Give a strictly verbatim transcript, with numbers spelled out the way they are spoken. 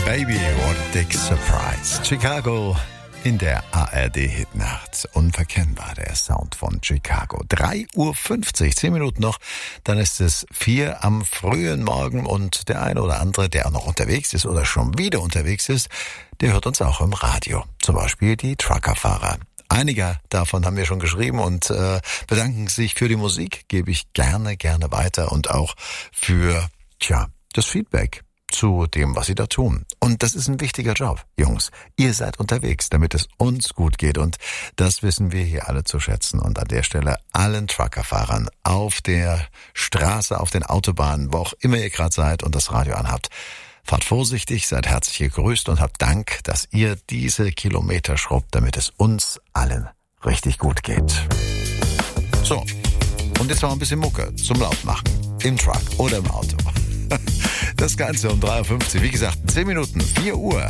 Baby, what a dick surprise. Chicago in der A R D-Hitnacht. Unverkennbar der Sound von Chicago. drei Uhr fünfzig, zehn Minuten noch, dann ist es vier am frühen Morgen und der eine oder andere, der auch noch unterwegs ist oder schon wieder unterwegs ist, der hört uns auch im Radio. Zum Beispiel die Truckerfahrer. Einige davon haben mir schon geschrieben und äh, bedanken sich für die Musik, gebe ich gerne, gerne weiter und auch für, tja, das Feedback zu dem, was sie da tun. Und das ist ein wichtiger Job, Jungs. Ihr seid unterwegs, damit es uns gut geht und das wissen wir hier alle zu schätzen. Und an der Stelle allen Truckerfahrern auf der Straße, auf den Autobahnen, wo auch immer ihr gerade seid und das Radio anhabt, fahrt vorsichtig, seid herzlich gegrüßt und habt Dank, dass ihr diese Kilometer schrubbt, damit es uns allen richtig gut geht. So, und jetzt noch ein bisschen Mucke zum Lautmachen. Im Truck oder im Auto. Das Ganze um drei Uhr fünfzig. Wie gesagt, zehn Minuten, vier Uhr.